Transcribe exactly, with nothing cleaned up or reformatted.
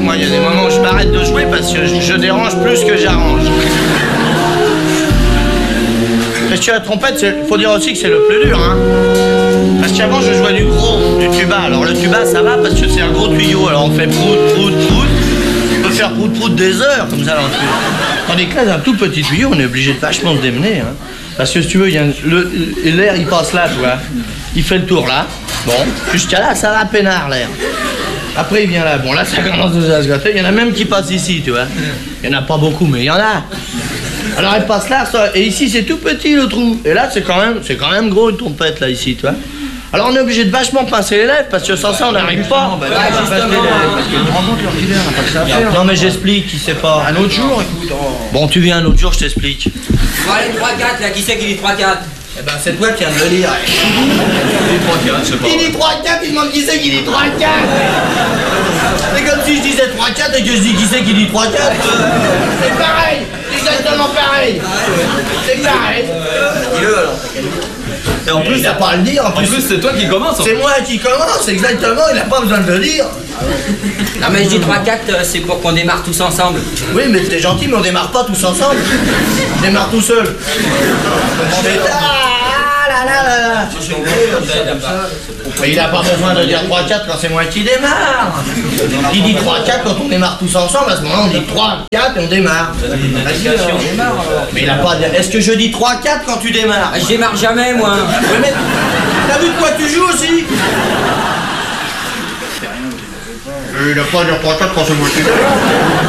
moi, il y a des moments où je m'arrête de jouer parce que je, je dérange plus que j'arrange. Parce que la trompette, il faut dire aussi que c'est le plus dur, hein. Parce qu'avant, je jouais du gros, du tuba. Alors le tuba, ça va parce que c'est un gros tuyau. Alors on fait prout, prout, prout. On peut faire prout, prout des heures, comme ça, dans le tuyau. Tandis que là, c'est un tout petit tuyau, on est obligé de vachement se démener, hein. Parce que si tu veux, il y a le, l'air, il passe là, tu vois. Il fait le tour là. Bon, jusqu'à là, ça va peinard, l'air. Après, il vient là. Bon, là, ça commence déjà à se gâter. Il y en a même qui passent ici, tu vois. Il n'y en a pas beaucoup, mais il y en a. Alors, elle passe là, ça, et ici, c'est tout petit, le trou. Et là, c'est quand même, c'est quand même gros, une trompette, là, ici, tu vois. Alors, on est obligé de vachement pincer les lèvres, parce que sans ça, on n'arrive pas. Bah, là, ouais, parce que le rencontre l'orchidère, on n'a pas que ça à faire. Non, mais j'explique, qui sait pas. Un autre jour, écoute. Oh. Bon, tu viens un autre jour, je t'explique. Bon, allez, trois quatre, là, qui c'est qui dit trois quatre? Eh ben, c'est toi qui viens de le dire. Il dit trois quatre, je sais pas. Il dit trois quatre, il demande qui c'est qui dit trois quatre. C'est comme si je disais trois quatre et que je dis qui c'est qui dit trois quatre. C'est pareil, exactement pareil. C'est pareil. Dis-le alors. Et en plus, il n'a pas à le dire. En plus, en plus c'est toi qui commence. C'est moi qui commence, exactement, il n'a pas besoin de le dire. Non, mais je dis trois quatre, c'est pour qu'on démarre tous ensemble. Oui, mais t'es gentil, mais on démarre pas tous ensemble. On démarre tout seul. On fait ah là là là là. Mais il a pas besoin de dire trois quatre quand c'est moi qui démarre. Il dit trois quatre quand on démarre tous ensemble, à ce moment-là on dit trois quatre et on démarre. Mais il a pas. Est-ce que je dis trois quatre quand tu démarres? Je démarre jamais, moi. Oui, mais t'as vu de quoi tu joues aussi? Il n'a pas à dire trois quatre quand c'est moi qui démarre.